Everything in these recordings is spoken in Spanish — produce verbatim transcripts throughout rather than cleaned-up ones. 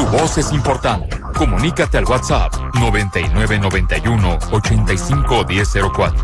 voz es importante. Comunícate al WhatsApp noventa y nueve noventa y uno ochenta y cinco diez cero cuatro.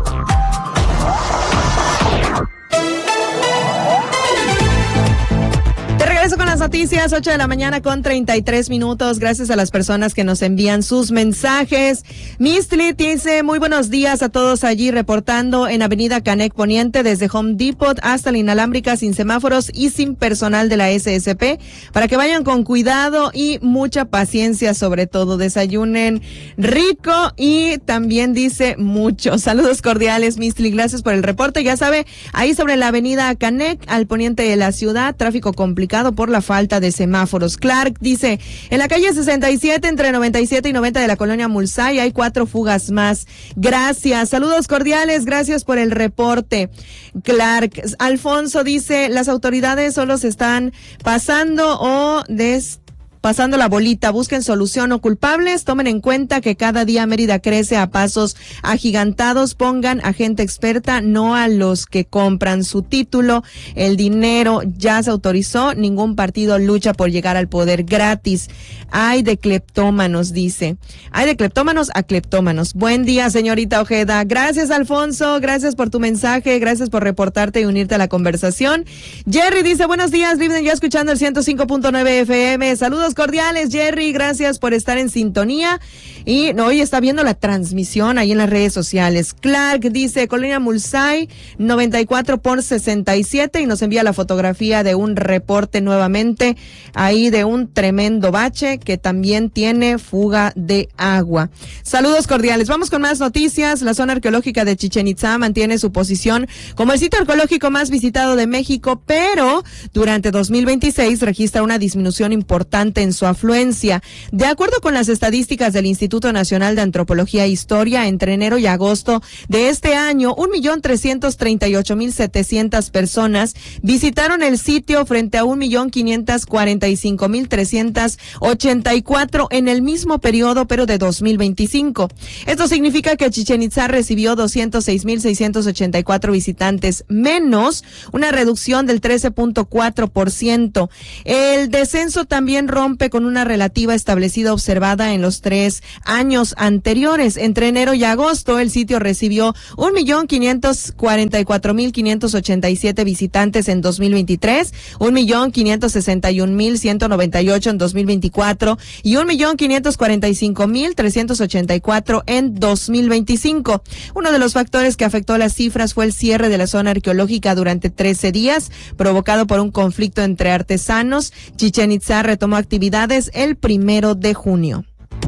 Con las noticias, ocho de la mañana con treinta y tres minutos. Gracias a las personas que nos envían sus mensajes. Mistli dice, muy buenos días a todos allí reportando en Avenida Canec Poniente desde Home Depot hasta la inalámbrica sin semáforos y sin personal de la S S P para que vayan con cuidado y mucha paciencia, sobre todo desayunen rico y también dice mucho. Saludos cordiales, Mistli, gracias por el reporte. Ya sabe, ahí sobre la Avenida Canec al poniente de la ciudad, tráfico complicado por la falta de semáforos. Clark dice, en la calle sesenta y siete entre noventa y siete y noventa de la colonia Mulsay hay cuatro fugas más. Gracias, saludos cordiales, gracias por el reporte. Clark, Alfonso dice, las autoridades solo se están pasando o des pasando la bolita, busquen solución o culpables, tomen en cuenta que cada día Mérida crece a pasos agigantados, pongan a gente experta, no a los que compran su título, el dinero ya se autorizó, ningún partido lucha por llegar al poder gratis, hay de cleptómanos, dice, hay de cleptómanos a cleptómanos. Buen día, señorita Ojeda, gracias Alfonso, gracias por tu mensaje, gracias por reportarte y unirte a la conversación. Jerry dice, buenos días, viven ya escuchando el ciento cinco punto nueve F M, saludos cordiales, Jerry, gracias por estar en sintonía y no, hoy está viendo la transmisión ahí en las redes sociales. Clark dice, Colonia Mulsay, noventa y cuatro por sesenta y siete y nos envía la fotografía de un reporte nuevamente ahí de un tremendo bache que también tiene fuga de agua. Saludos cordiales, vamos con más noticias. La zona arqueológica de Chichén Itzá mantiene su posición como el sitio arqueológico más visitado de México, pero durante dos mil veintiséis registra una disminución importante en su afluencia. De acuerdo con las estadísticas del Instituto Nacional de Antropología e Historia, entre enero y agosto de este año, un millón trescientos treinta y ocho mil setecientas personas visitaron el sitio frente a un millón quinientos cuarenta y cinco mil trescientos ochenta y cuatro en el mismo periodo, pero de dos mil veinticinco. Esto significa que Chichén Itzá recibió doscientos seis mil seiscientos ochenta y cuatro visitantes menos, una reducción del trece punto cuatro por ciento. El descenso también rompe con una relativa establecida observada en los tres años anteriores. Entre enero y agosto, el sitio recibió un millón quinientos cuarenta y cuatro mil quinientos ochenta y siete visitantes en dos mil veintitrés, un millón quinientos sesenta y un mil ciento noventa y ocho en dos mil veinticuatro y un millón quinientos cuarenta y cinco mil trescientos ochenta y cuatro en dos mil veinticinco. Uno de los factores que afectó las cifras fue el cierre de la zona arqueológica durante trece días, provocado por un conflicto entre artesanos. Chichén Itzá retomó actividades el primero de junio.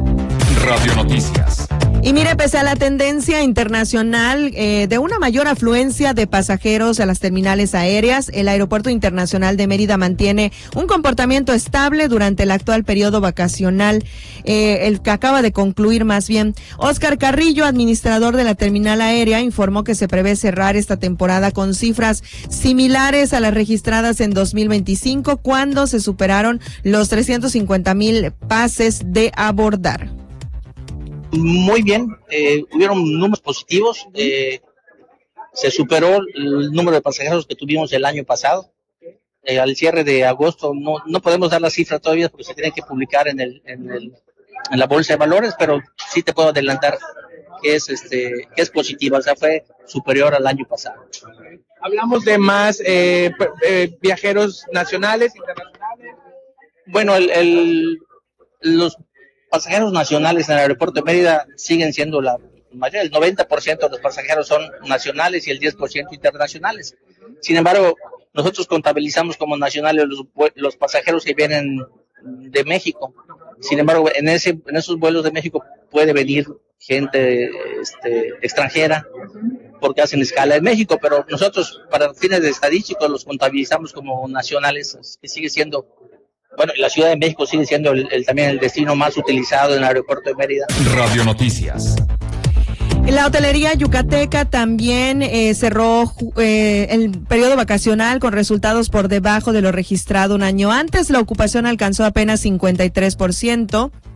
Radio Noticias. Y mire, pese a la tendencia internacional eh, de una mayor afluencia de pasajeros a las terminales aéreas, el Aeropuerto Internacional de Mérida mantiene un comportamiento estable durante el actual periodo vacacional, eh, el que acaba de concluir más bien. Óscar Carrillo, administrador de la terminal aérea, informó que se prevé cerrar esta temporada con cifras similares a las registradas en dos mil veinticinco, cuando se superaron los trescientos cincuenta mil pases de abordar. Muy bien, eh, hubieron números positivos, eh, se superó el número de pasajeros que tuvimos el año pasado. Eh, al cierre de agosto no, no podemos dar la cifra todavía porque se tiene que publicar en, el, en, el, en la bolsa de valores, pero sí te puedo adelantar que es, este, que es positiva, o sea, fue superior al año pasado. Hablamos de más eh, eh, viajeros nacionales, internacionales. Bueno, el, el, los pasajeros nacionales en el aeropuerto de Mérida siguen siendo la mayoría, el noventa por ciento de los pasajeros son nacionales y el diez por ciento internacionales. Sin embargo, nosotros contabilizamos como nacionales los, los pasajeros que vienen de México. Sin embargo, en ese en esos vuelos de México puede venir gente este, extranjera porque hacen escala en México, pero nosotros para fines de estadísticos los contabilizamos como nacionales, que sigue siendo. Bueno, la Ciudad de México sigue siendo el, el, también el destino más utilizado en el aeropuerto de Mérida. Radio Noticias. La hotelería yucateca también eh, cerró eh, el periodo vacacional con resultados por debajo de lo registrado un año antes. La ocupación alcanzó apenas cincuenta y tres por ciento.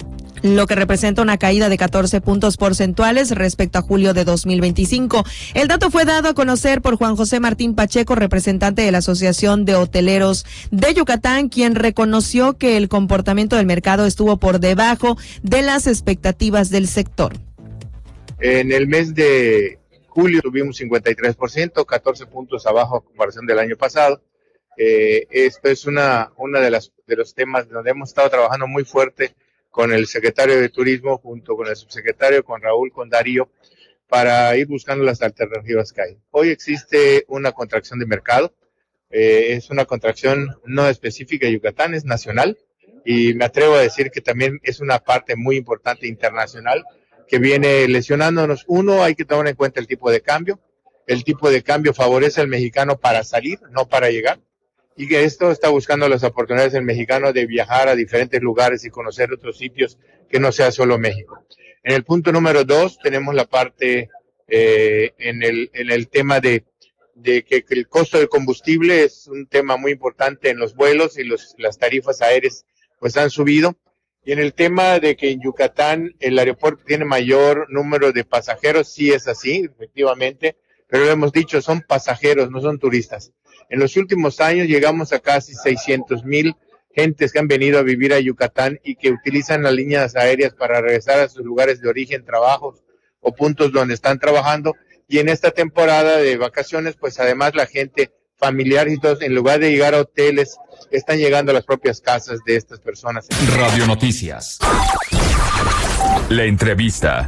lo que representa una caída de catorce puntos porcentuales respecto a julio de dos mil veinticinco. El dato fue dado a conocer por Juan José Martín Pacheco, representante de la Asociación de Hoteleros de Yucatán, quien reconoció que el comportamiento del mercado estuvo por debajo de las expectativas del sector. En el mes de julio tuvimos cincuenta y tres por ciento, catorce puntos abajo a comparación del año pasado. Eh, esto es una, una de las de los temas donde hemos estado trabajando muy fuerte con el secretario de Turismo, junto con el subsecretario, con Raúl, con Darío, para ir buscando las alternativas que hay. Hoy existe una contracción de mercado, eh, es una contracción no específica de Yucatán, es nacional, y me atrevo a decir que también es una parte muy importante internacional que viene lesionándonos. Uno, hay que tomar en cuenta el tipo de cambio. El tipo de cambio favorece al mexicano para salir, no para llegar. Y que esto está buscando las oportunidades del mexicano de viajar a diferentes lugares y conocer otros sitios que no sea solo México. En el punto número dos tenemos la parte eh, en, el, en el tema de, de que, que el costo del combustible es un tema muy importante en los vuelos y los, las tarifas aéreas pues han subido. Y en el tema de que en Yucatán el aeropuerto tiene mayor número de pasajeros, sí es así, efectivamente, pero lo hemos dicho, son pasajeros, no son turistas. En los últimos años llegamos a casi seiscientos mil gentes que han venido a vivir a Yucatán y que utilizan las líneas aéreas para regresar a sus lugares de origen, trabajos o puntos donde están trabajando. Y en esta temporada de vacaciones, pues además la gente familiar y todos, en lugar de llegar a hoteles, están llegando a las propias casas de estas personas. Radio Noticias. La entrevista.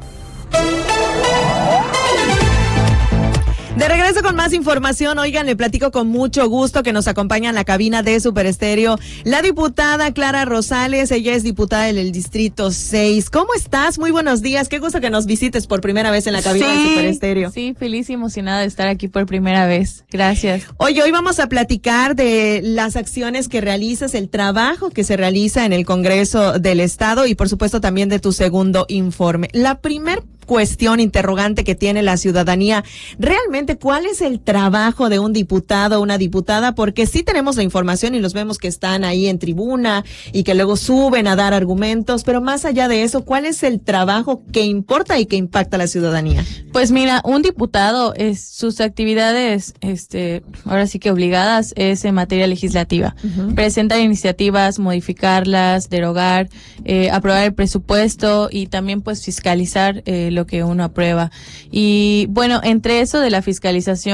De regreso con más información, oigan, le platico con mucho gusto que nos acompaña en la cabina de Super Estéreo la diputada Clara Rosales. Ella es diputada del Distrito seis. ¿Cómo estás? Muy buenos días. Qué gusto que nos visites por primera vez en la cabina sí, de Super Estéreo. Sí, feliz y emocionada de estar aquí por primera vez. Gracias. Oye, hoy vamos a platicar de las acciones que realizas, el trabajo que se realiza en el Congreso del Estado y por supuesto también de tu segundo informe. La primer cuestión interrogante que tiene la ciudadanía, realmente cuál es el trabajo de un diputado o una diputada, porque sí tenemos la información y los vemos que están ahí en tribuna y que luego suben a dar argumentos, pero más allá de eso, ¿cuál es el trabajo que importa y que impacta a la ciudadanía? Pues mira, un diputado, es sus actividades, este, ahora sí que obligadas, es en materia legislativa. Uh-huh. Presentar iniciativas, modificarlas, derogar, eh, aprobar el presupuesto y también pues fiscalizar eh, lo que uno aprueba. Y bueno, entre eso de la fiscalización